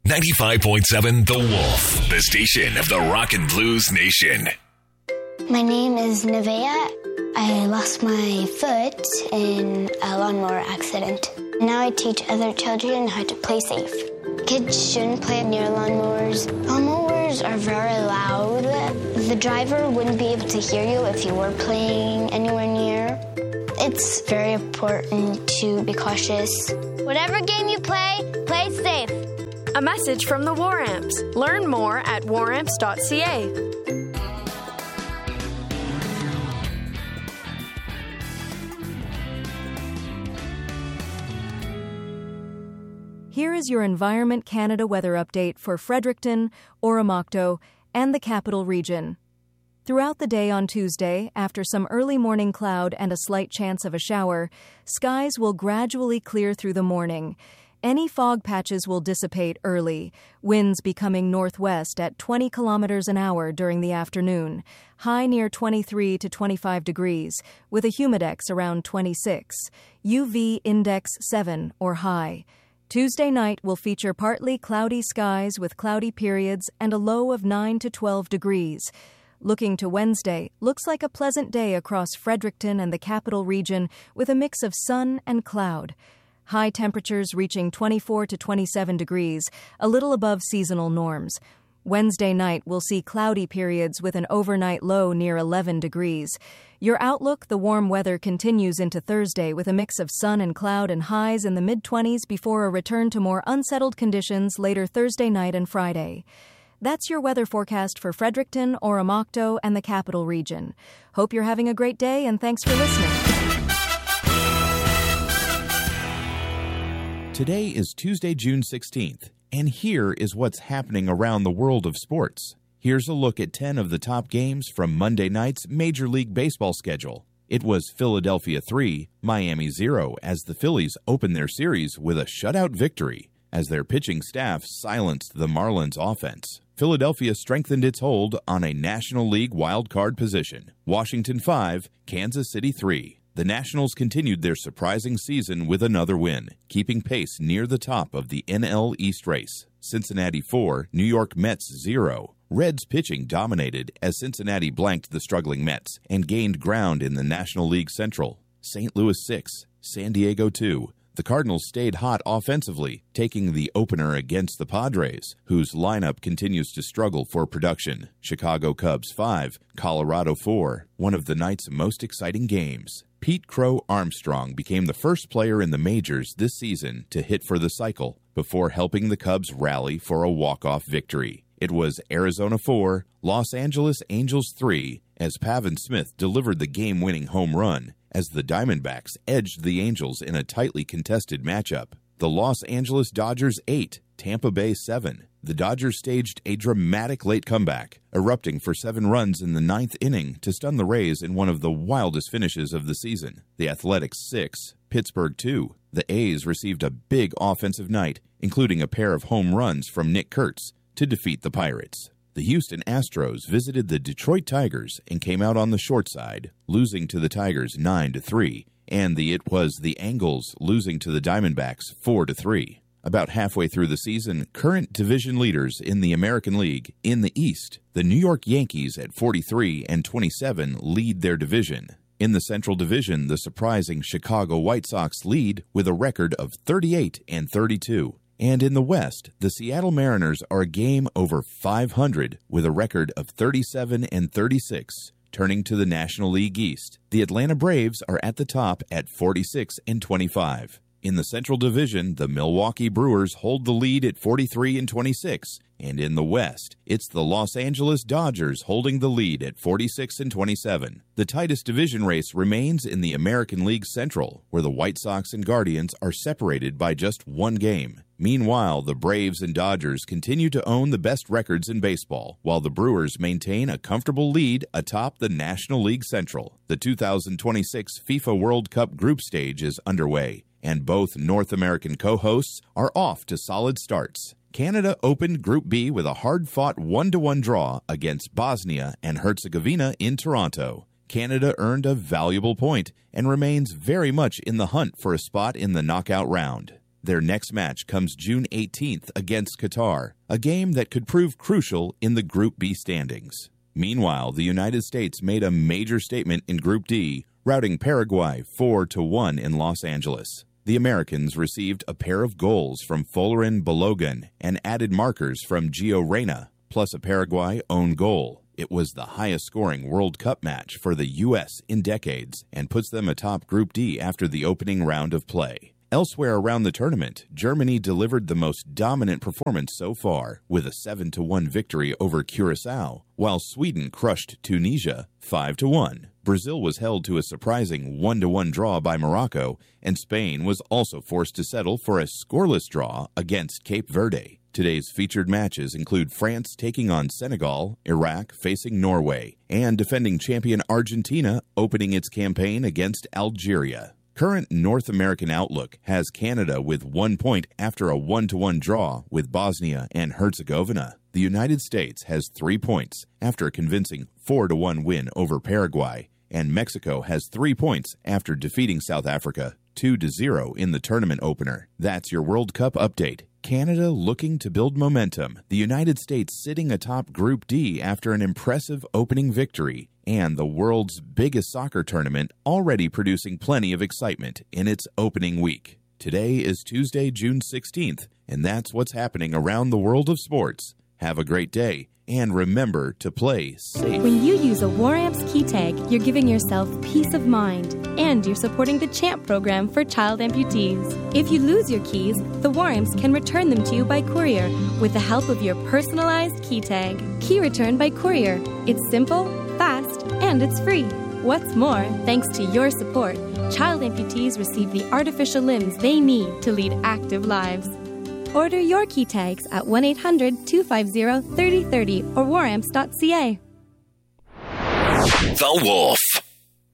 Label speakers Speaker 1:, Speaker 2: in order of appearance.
Speaker 1: 95.7 The Wolf, the station of the Rock and Blues Nation.
Speaker 2: My name is Nevaeh. I lost my foot in a lawnmower accident. Now I teach other children how to play safe. Kids shouldn't play near lawnmowers. Lawnmowers are very loud. The driver wouldn't be able to hear you if you were playing anywhere near. It's very important to be cautious.
Speaker 3: Whatever game you play, play safe.
Speaker 4: A message from the War Amps. Learn more at waramps.ca.
Speaker 5: Here is your Environment Canada weather update for Fredericton, Oromocto, and the Capital Region. Throughout the day on Tuesday, after some early morning cloud and a slight chance of a shower, skies will gradually clear through the morning. Any fog patches will dissipate early, winds becoming northwest at 20 kilometers an hour during the afternoon, high near 23 to 25 degrees, with a humidex around 26, UV index 7 or high. Tuesday night will feature partly cloudy skies with cloudy periods and a low of 9 to 12 degrees. Looking to Wednesday, looks like a pleasant day across Fredericton and the Capital Region with a mix of sun and cloud. High temperatures reaching 24 to 27 degrees, a little above seasonal norms. Wednesday night will see cloudy periods with an overnight low near 11 degrees. Your outlook, the warm weather continues into Thursday with a mix of sun and cloud and highs in the mid-20s before a return to more unsettled conditions later Thursday night and Friday. That's your weather forecast for Fredericton, Oromocto, and the Capital Region. Hope you're having a great day, and thanks for listening.
Speaker 6: Today is Tuesday, June 16th, and here is what's happening around the world of sports. Here's a look at 10 of the top games from Monday night's Major League Baseball schedule. It was Philadelphia 3, Miami 0, as the Phillies opened their series with a shutout victory, as their pitching staff silenced the Marlins offense. Philadelphia strengthened its hold on a National League wildcard position. Washington 5, Kansas City 3. The Nationals continued their surprising season with another win, keeping pace near the top of the NL East race. Cincinnati 4, New York Mets 0. Reds pitching dominated as Cincinnati blanked the struggling Mets and gained ground in the National League Central. St. Louis 6, San Diego 2. The Cardinals stayed hot offensively, taking the opener against the Padres, whose lineup continues to struggle for production. Chicago Cubs 5, Colorado 4, one of the night's most exciting games. Pete Crow Armstrong became the first player in the majors this season to hit for the cycle, before helping the Cubs rally for a walk-off victory. It was Arizona 4, Los Angeles Angels 3, as Pavin Smith delivered the game-winning home run, as the Diamondbacks edged the Angels in a tightly contested matchup. The Los Angeles Dodgers 8, Tampa Bay 7. The Dodgers staged a dramatic late comeback, erupting for 7 runs in the 9th inning to stun the Rays in one of the wildest finishes of the season. The Athletics 6, Pittsburgh 2. The A's received a big offensive night, including a pair of home runs from Nick Kurtz, to defeat the Pirates. The Houston Astros visited the Detroit Tigers and came out on the short side, losing to the Tigers 9-3, and it was the Angles losing to the Diamondbacks 4-3. About halfway through the season, current division leaders in the American League in the East, the New York Yankees at 43-27 lead their division. In the Central Division, the surprising Chicago White Sox lead with a record of 38-32. And in the West, the Seattle Mariners are a game over 500 with a record of 37-36. Turning to the National League East, the Atlanta Braves are at the top at 46-25. In the Central Division, the Milwaukee Brewers hold the lead at 43-26. And in the West, it's the Los Angeles Dodgers holding the lead at 46-27. The tightest division race remains in the American League Central, where the White Sox and Guardians are separated by just 1 game. Meanwhile, the Braves and Dodgers continue to own the best records in baseball, while the Brewers maintain a comfortable lead atop the National League Central. The 2026 FIFA World Cup group stage is underway, and both North American co-hosts are off to solid starts. Canada opened Group B with a hard-fought 1-1 draw against Bosnia and Herzegovina in Toronto. Canada earned a valuable point and remains very much in the hunt for a spot in the knockout round. Their next match comes June 18th against Qatar, a game that could prove crucial in the Group B standings. Meanwhile, the United States made a major statement in Group D, routing Paraguay 4-1 in Los Angeles. The Americans received a pair of goals from Folarin Balogun and added markers from Gio Reyna, plus a Paraguay own goal. It was the highest-scoring World Cup match for the U.S. in decades and puts them atop Group D after the opening round of play. Elsewhere around the tournament, Germany delivered the most dominant performance so far with a 7-1 victory over Curaçao, while Sweden crushed Tunisia 5-1. Brazil was held to a surprising 1-1 draw by Morocco, and Spain was also forced to settle for a scoreless draw against Cape Verde. Today's featured matches include France taking on Senegal, Iraq facing Norway, and defending champion Argentina opening its campaign against Algeria. Current North American Outlook has Canada with 1 point after a 1-1 draw with Bosnia and Herzegovina. The United States has 3 points after a convincing 4-1 win over Paraguay, and Mexico has 3 points after defeating South Africa 2-0 in the tournament opener. That's your World Cup update. Canada looking to build momentum, the United States sitting atop Group D after an impressive opening victory, and the world's biggest soccer tournament already producing plenty of excitement in its opening week. Today is Tuesday, June 16th, and that's what's happening around the world of sports. Have a great day, and remember to play safe.
Speaker 7: When you use a WarAmps key tag, you're giving yourself peace of mind, and you're supporting the CHAMP program for child amputees. If you lose your keys, the WarAmps can return them to you by courier with the help of your personalized key tag. Key return by courier. It's simple, fast, and it's free. What's more, thanks to your support, child amputees receive the artificial limbs they need to lead active lives. Order your key tags at 1-800-250-3030 or waramps.ca.
Speaker 1: The Wolf.